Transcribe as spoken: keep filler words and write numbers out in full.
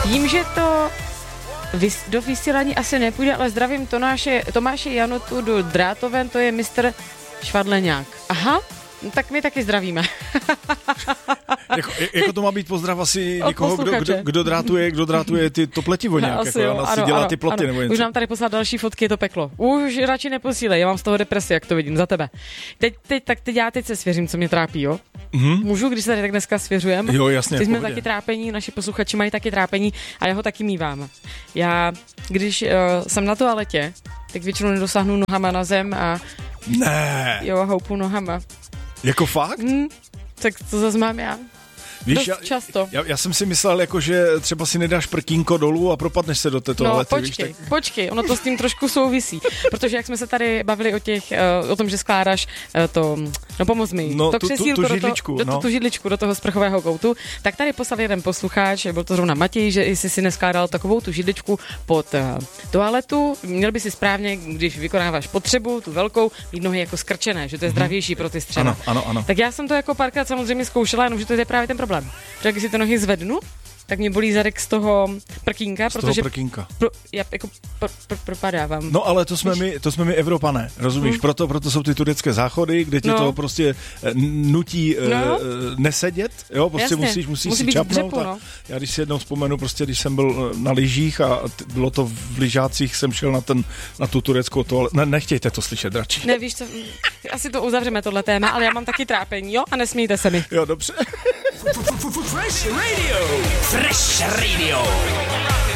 Vím, že to vys- do vysílání asi nepůjde, ale zdravím Tomáše, Tomáše Janotu do Drátoven, to je mistr Švadleňák. Aha, no tak my taky zdravíme. jako, jako to má být pozdrav asi někoho, kdo, kdo, kdo, drátuje, kdo drátuje ty, to pletivo nějak, asi jako, jo, ona si ano, dělá ano, ty ploty ano. nebo něco. Už nám tady poslal další fotky, je to peklo. Už radši neposílej, já mám z toho depresi, jak to vidím, za tebe. Teď, teď, tak teď já teď se svěřím, co mě trápí, jo? Mm-hmm. Můžu, když se tady tak dneska svěřujeme? Jo, jasně. Teď jsme taky trápení, naši posluchači mají taky trápení a já ho taky mívám. Já, když uh, jsem na toaletě, tak většinou nedosáhnu nohama na zem a ne. Jo, a houpu nohama. Jako fakt? Hmm, tak to zase mám já. Víš, dost já, často. Já, já jsem si myslel, jako, že třeba si nedáš prkínko dolů a propadneš se do té toalety. No počkej, víš, tak... počkej, ono to s tím trošku souvisí, protože jak jsme se tady bavili o těch, uh, o tom, že skládáš uh, to, no pomoz mi, no, to tu, křesílko tu, tu do, židličku, to, no. do, tu židličku do toho sprchového koutu, tak tady poslal jeden posluchač, byl to zrovna Matěj, že jestli si neskládal takovou tu židličku pod uh, toaletu, měl by si správně, když vykonáváš potřebu, tu velkou, mít nohy jako skrčené, že to je zdravější pro ty střeva. Ano, ano, ano. Tak já jsem to jako párkrát samozřejmě zkoušela, jenomže to je právě ten problém. Že když si ty nohy zvednu, tak mě bolí zadek z toho prkínka, z protože toho prkínka. Pro, já jako pro, pro, propadávám. No ale to jsme, my, to jsme my Evropané, rozumíš? Hmm. Proto, proto jsou ty turecké záchody, kde ti no. to prostě nutí no. nesedět, jo, prostě Jasně. musíš, musíš Musí si čapnout. Dřepu, no. Já když si jednou vzpomenu, prostě když jsem byl na lyžích a bylo to v lyžácích, jsem šel na, ten, na tu tureckou toaletu. Ne, nechtějte to slyšet, radši. Ne, víš co, asi to uzavřeme tohle téma, ale já mám taky trápení, jo? A nesmíjte se mi. Jo, dobře. Fresh Radio. Fresh Radio.